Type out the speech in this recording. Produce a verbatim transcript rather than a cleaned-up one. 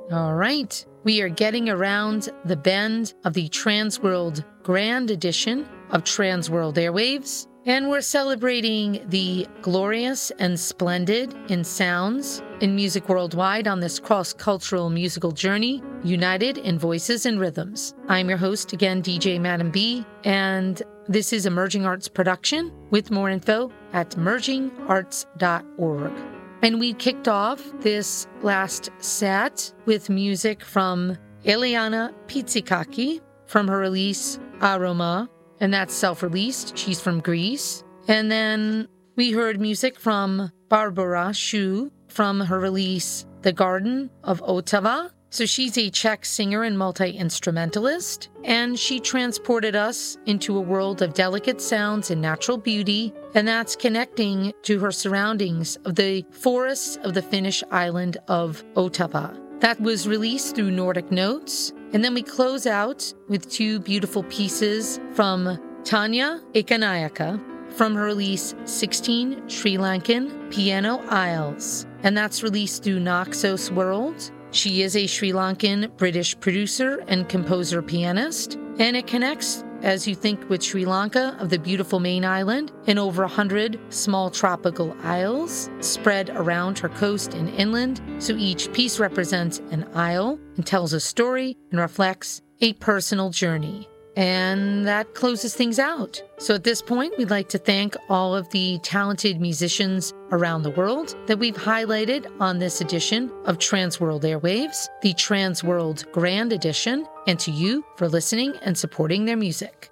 All right. We are getting around the bend of the Transworld Grand Edition of Transworld Airwaves, and we're celebrating the glorious and splendid in sounds in music worldwide on this cross-cultural musical journey, united in voices and rhythms. I'm your host again, D J Madam B, and this is Emerging Arts Production with more info at merging arts dot org. And we kicked off this last set with music from Eliana Pizzicachi from her release Aroma, and that's self-released. She's from Greece. And then we heard music from Barbara Shu from her release The Garden of Otava. So she's a Czech singer and multi-instrumentalist, and she transported us into a world of delicate sounds and natural beauty, and that's connecting to her surroundings of the forests of the Finnish island of Otava. That was released through Nordic Notes, and then we close out with two beautiful pieces from Tanya Ekanayaka from her release sixteen Sri Lankan Piano Isles, and that's released through Naxos World. She is a Sri Lankan British producer and composer pianist, and it connects, as you think with Sri Lanka, of the beautiful main island and over a hundred small tropical isles spread around her coast and inland. So each piece represents an isle and tells a story and reflects a personal journey. And that closes things out. So at this point, we'd like to thank all of the talented musicians around the world that we've highlighted on this edition of Transworld Airwaves, the Transworld Grand Edition, and to you for listening and supporting their music.